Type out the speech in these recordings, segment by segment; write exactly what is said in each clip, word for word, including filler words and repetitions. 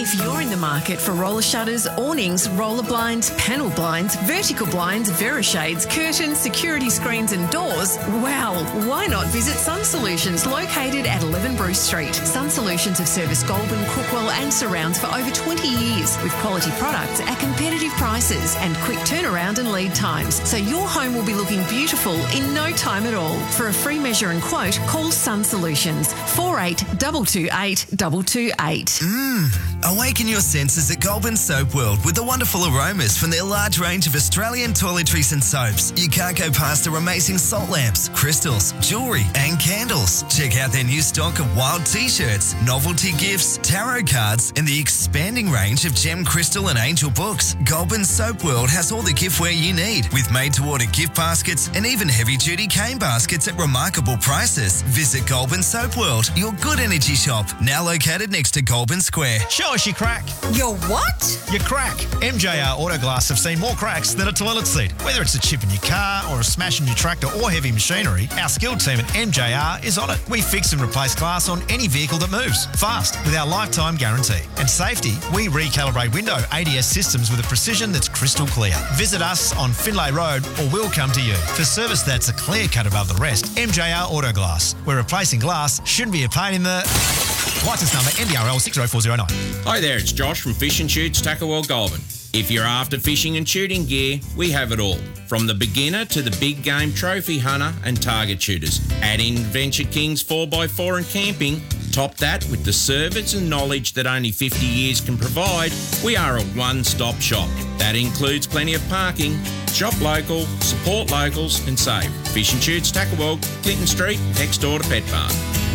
If you're in the market for roller shutters, awnings, roller blinds, panel blinds, vertical blinds, Verishades, curtains, security screens and doors, well, why not visit Sun Solutions, located at eleven Bruce Street. Sun Solutions have serviced Goulburn, Crookwell and surrounds for over twenty years with quality products at competitive prices and quick turnaround and lead times. So your home will be looking beautiful in no time at all. For a free measure and quote, call Sun Solutions, four eight two two eight two two eight. Mmm. Awaken your senses at Goulburn Soap World with the wonderful aromas from their large range of Australian toiletries and soaps. You can't go past their amazing salt lamps, crystals, jewellery and candles. Check out their new stock of wild t-shirts, novelty gifts, tarot cards and the expanding range of gem, crystal and angel books. Goulburn Soap World has all the giftware you need with made-to-order gift baskets and even heavy-duty cane baskets at remarkable prices. Visit Goulburn Soap World, your good energy shop, now located next to Goulburn Square. Show us your crack. Your what? Your crack. M J R Autoglass have seen more cracks than a toilet seat. Whether it's a chip in your car or a smash in your tractor or heavy machinery, our skilled team at M J R is on it. We fix and replace glass on any vehicle that moves, fast, with our lifetime guarantee. And safety, we recalibrate window A D S systems with a precision that's crystal clear. Visit us on Finlay Road or we'll come to you. For service that's a clear cut above the rest, M J R Autoglass, where replacing glass shouldn't be a pain in the... License number M B R L six zero four zero nine. Hi there, it's Josh from Fish and Shoots, Tuckerwell, Goulburn. If you're after fishing and shooting gear, we have it all. From the beginner to the big game trophy hunter and target shooters. Add in Venture Kings four by four and camping. Top that with the service and knowledge that only fifty years can provide. We are a one-stop shop. That includes plenty of parking. Shop local, support locals and save. Fish and Shoots, Tuckerwell, Clinton Street, next door to Pet Farm.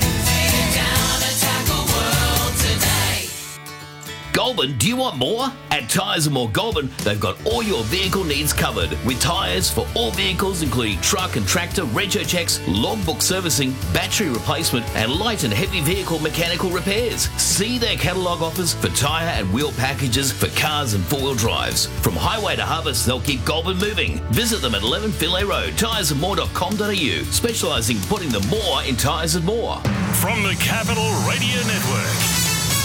Goulburn, do you want more? At Tyres and More Goulburn, they've got all your vehicle needs covered with tyres for all vehicles including truck and tractor, rego checks, logbook servicing, battery replacement and light and heavy vehicle mechanical repairs. See their catalogue offers for tyre and wheel packages for cars and four-wheel drives. From highway to harvest, they'll keep Goulburn moving. Visit them at eleven Finlay Road, tyres and more dot com dot a u, specialising in putting the more in Tyres and More. From the Capital Radio Network.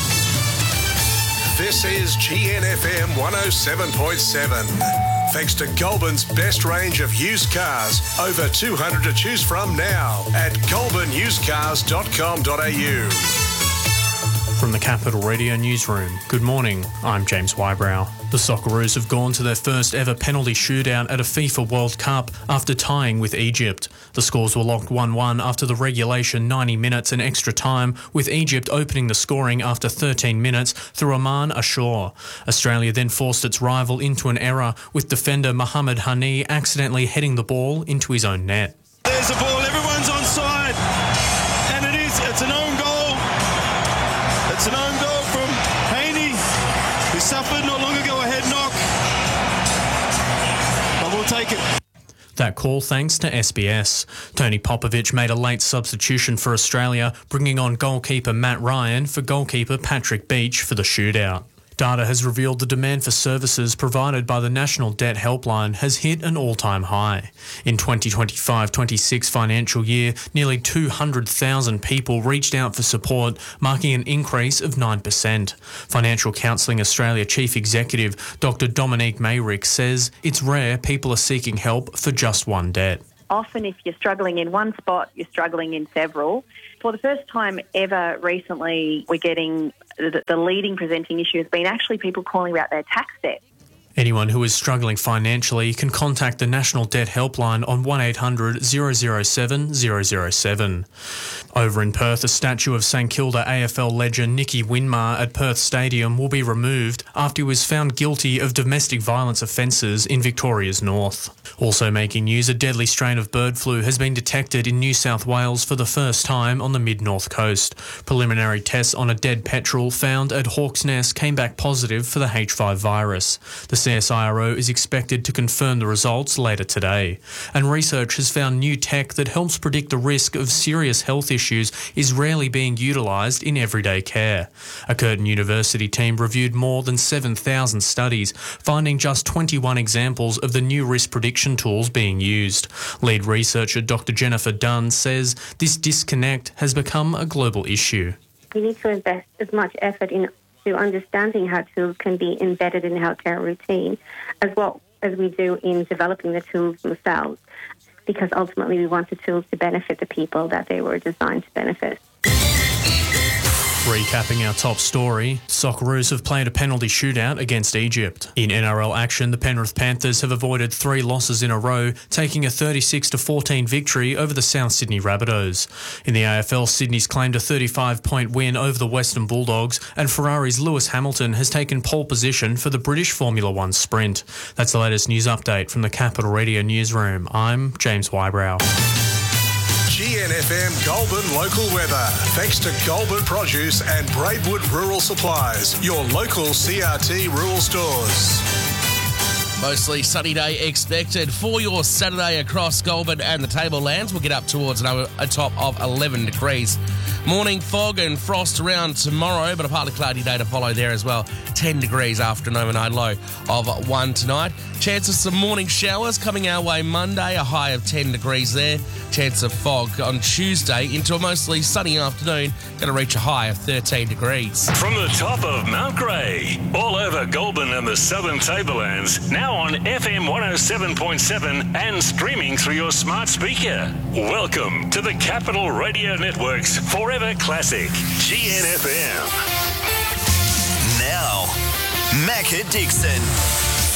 This is G N F M one oh seven point seven. Thanks to Goulburn's best range of used cars, over two hundred to choose from now at goulburn used cars dot com dot a u. From the Capital Radio Newsroom, good morning, I'm James Wybrow. The Socceroos have gone to their first ever penalty shootout at a FIFA World Cup after tying with Egypt. The scores were locked one one after the regulation ninety minutes and extra time, with Egypt opening the scoring after thirteen minutes through Aman Ashur. Australia then forced its rival into an error, with defender Mohamed Hani accidentally heading the ball into his own net. There's the ball, everyone's onside, and it is, it's an own goal. It's an own goal from Haney, who suffered not long ago a head knock. But we'll take it. That call thanks to S B S. Tony Popovich made a late substitution for Australia, bringing on goalkeeper Matt Ryan for goalkeeper Patrick Beach for the shootout. Data has revealed the demand for services provided by the National Debt Helpline has hit an all-time high. In twenty twenty-five twenty-six financial year, nearly two hundred thousand people reached out for support, marking an increase of nine percent. Financial Counselling Australia Chief Executive Doctor Dominique Mayrick says it's rare people are seeking help for just one debt. Often if you're struggling in one spot, you're struggling in several. For the first time ever recently, we're getting the, the leading presenting issue has been actually people calling about their tax debt. Anyone who is struggling financially can contact the National Debt Helpline on one eight hundred zero zero seven zero zero seven. Over in Perth, a statue of St Kilda A F L legend Nicky Winmar at Perth Stadium will be removed after he was found guilty of domestic violence offences in Victoria's north. Also making news, a deadly strain of bird flu has been detected in New South Wales for the first time on the mid-north coast. Preliminary tests on a dead petrel found at Hawk's Nest came back positive for the H five virus. The C S I R O is expected to confirm the results later today. And research has found new tech that helps predict the risk of serious health issues is rarely being utilised in everyday care. A Curtin University team reviewed more than seven thousand studies, finding just twenty-one examples of the new risk prediction tools being used. Lead researcher Doctor Jennifer Dunn says this disconnect has become a global issue. You need to invest as much effort in to understanding how tools can be embedded in healthcare routine, as well as we do in developing the tools themselves, because ultimately we want the tools to benefit the people that they were designed to benefit. Recapping our top story, Socceroos have played a penalty shootout against Egypt. In N R L action, the Penrith Panthers have avoided three losses in a row, taking a thirty-six to fourteen victory over the South Sydney Rabbitohs. In the A F L, Sydney's claimed a thirty-five point win over the Western Bulldogs, and Ferrari's Lewis Hamilton has taken pole position for the British Formula One Sprint. That's the latest news update from the Capital Radio Newsroom. I'm James Wybrow. G N F M Goulburn local weather. Thanks to Goulburn Produce and Braidwood Rural Supplies, your local C R T rural stores. Mostly sunny day expected for your Saturday across Goulburn and the Tablelands. We'll get up towards a top of eleven degrees. Morning fog and frost around tomorrow, but a partly cloudy day to follow there as well. ten degrees after an overnight low of one tonight. Chance of some morning showers coming our way Monday, a high of ten degrees there. Chance of fog on Tuesday into a mostly sunny afternoon, going to reach a high of thirteen degrees. From the top of Mount Grey, all over Goulburn and the Southern Tablelands, now on F M one oh seven point seven and streaming through your smart speaker. Welcome to the Capital Radio Network's Forever Classic, G N F M. Now, Macca Dixon.